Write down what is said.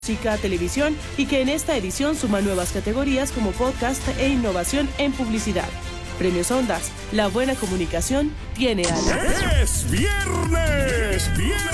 música, televisión y que en esta edición suma nuevas categorías como podcast e innovación en publicidad. Premios Ondas, la buena comunicación tiene alas. ¡Es viernes!